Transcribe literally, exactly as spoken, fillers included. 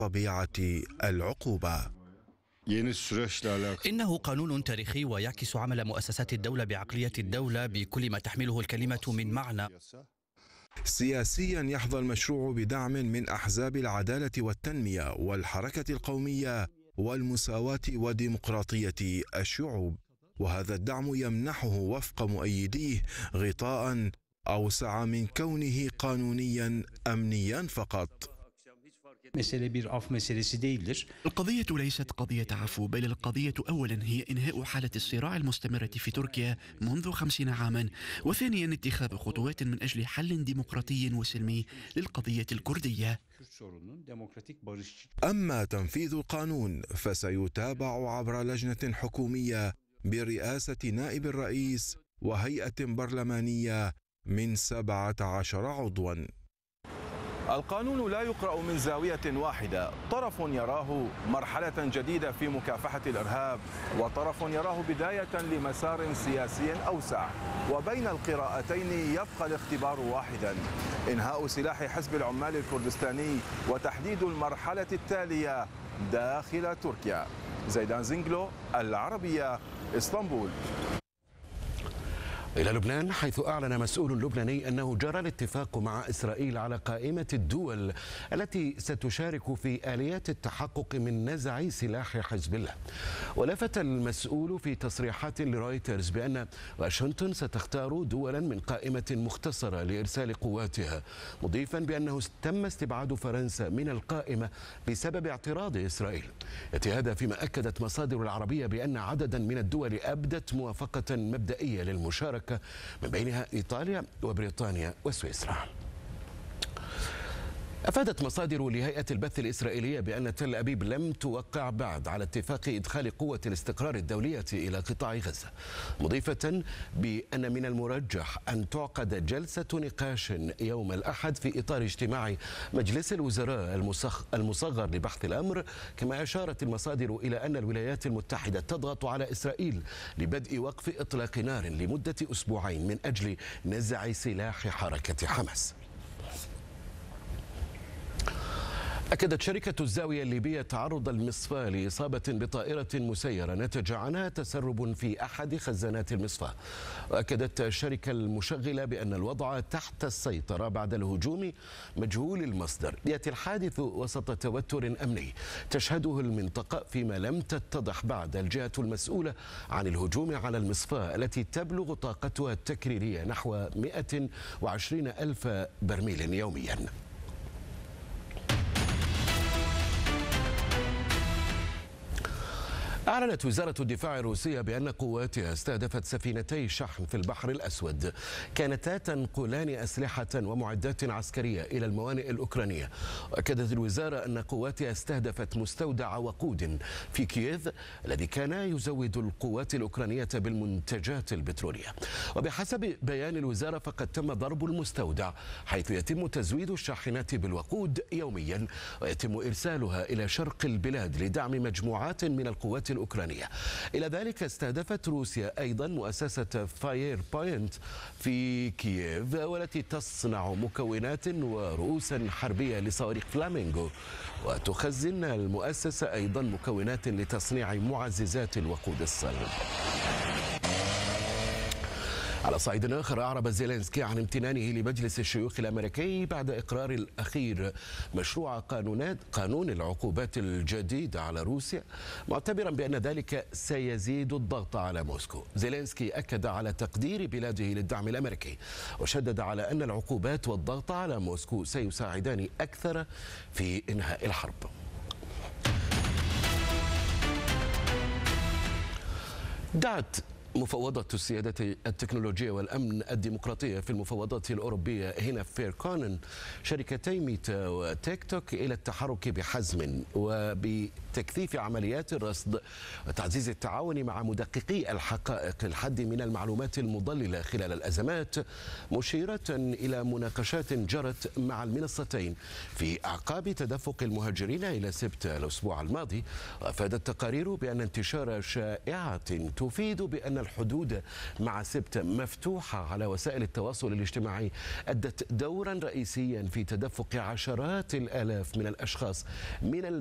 طبيعة العقوبة. إنه قانون تاريخي ويعكس عمل مؤسسات الدولة بعقلية الدولة بكل ما تحمله الكلمة من معنى. سياسيا يحظى المشروع بدعم من أحزاب العدالة والتنمية والحركة القومية والمساواة وديمقراطية الشعوب، وهذا الدعم يمنحه وفق مؤيديه غطاء أوسع من كونه قانونيا أمنيا فقط. القضية ليست قضية عفو، بل القضية أولا هي إنهاء حالة الصراع المستمرة في تركيا منذ خمسين عاما، وثانيا اتخاذ خطوات من أجل حل ديمقراطي وسلمي للقضية الكردية. أما تنفيذ القانون فسيتابع عبر لجنة حكومية برئاسة نائب الرئيس وهيئة برلمانية من سبعة عشر عضوا. القانون لا يقرأ من زاوية واحدة، طرف يراه مرحلة جديدة في مكافحة الإرهاب، وطرف يراه بداية لمسار سياسي أوسع، وبين القراءتين يبقى الاختبار واحدا: إنهاء سلاح حزب العمال الكردستاني وتحديد المرحلة التالية داخل تركيا. زيدان زنجلو، العربية، اسطنبول. إلى لبنان، حيث أعلن مسؤول لبناني أنه جرى الاتفاق مع إسرائيل على قائمة الدول التي ستشارك في آليات التحقق من نزع سلاح حزب الله. ولفت المسؤول في تصريحات لرويترز بأن واشنطن ستختار دولا من قائمة مختصرة لإرسال قواتها، مضيفا بأنه تم استبعاد فرنسا من القائمة بسبب اعتراض إسرائيل. يأتي هذا فيما أكدت مصادر العربية بأن عددا من الدول أبدت موافقة مبدئية للمشاركة، من بينها إيطاليا وبريطانيا وسويسرا. أفادت مصادر لهيئة البث الإسرائيلية بأن تل أبيب لم توقع بعد على اتفاق إدخال قوة الاستقرار الدولية إلى قطاع غزة، مضيفة بأن من المرجح أن تعقد جلسة نقاش يوم الأحد في إطار اجتماع مجلس الوزراء المصغر لبحث الأمر. كما أشارت المصادر إلى أن الولايات المتحدة تضغط على إسرائيل لبدء وقف إطلاق نار لمدة أسبوعين من أجل نزع سلاح حركة حماس. أكدت شركة الزاوية الليبية تعرض المصفاة لإصابة بطائرة مسيرة نتج عنها تسرب في أحد خزانات المصفاة. وأكدت الشركة المشغلة بأن الوضع تحت السيطرة بعد الهجوم مجهول المصدر. يأتي الحادث وسط توتر أمني تشهده المنطقة، فيما لم تتضح بعد الجهة المسؤولة عن الهجوم على المصفاة التي تبلغ طاقتها التكريرية نحو مئة وعشرين ألف برميل يوميا. أعلنت وزارة الدفاع الروسية بأن قواتها استهدفت سفينتي شحن في البحر الأسود كانتا تنقلان أسلحة ومعدات عسكرية إلى الموانئ الأوكرانية. وأكدت الوزارة أن قواتها استهدفت مستودع وقود في كييف الذي كان يزود القوات الأوكرانية بالمنتجات البترولية. وبحسب بيان الوزارة فقد تم ضرب المستودع، حيث يتم تزويد الشاحنات بالوقود يوميا ويتم إرسالها إلى شرق البلاد لدعم مجموعات من القوات الأوكرانية. إلى ذلك استهدفت روسيا أيضا مؤسسة فاير بوينت في كييف والتي تصنع مكونات ورؤوسا حربية لصواريخ فلامينغو، وتخزن المؤسسة أيضا مكونات لتصنيع معززات الوقود الصلب. على صعيد آخر، أعرب زيلينسكي عن امتنانه لمجلس الشيوخ الأمريكي بعد إقرار الأخير مشروع قانونات قانون العقوبات الجديد على روسيا، معتبرا بأن ذلك سيزيد الضغط على موسكو. زيلينسكي أكد على تقدير بلاده للدعم الأمريكي، وشدد على أن العقوبات والضغط على موسكو سيساعدان أكثر في إنهاء الحرب. دعت مفوضة السيادة التكنولوجية والأمن الديمقراطية في المفوضات الأوروبية هنا فير كونن شركتي ميتا وتيك توك إلى التحرك بحزم وبتكثيف عمليات الرصد وتعزيز التعاون مع مدققي الحقائق للحد من المعلومات المضللة خلال الأزمات، مشيرة إلى مناقشات جرت مع المنصتين في أعقاب تدفق المهاجرين إلى سبت الأسبوع الماضي. وأفادت التقارير بأن انتشار شائعة تفيد بأن الحدود مع سبت مفتوحة على وسائل التواصل الاجتماعي أدت دورا رئيسيا في تدفق عشرات الآلاف من الأشخاص من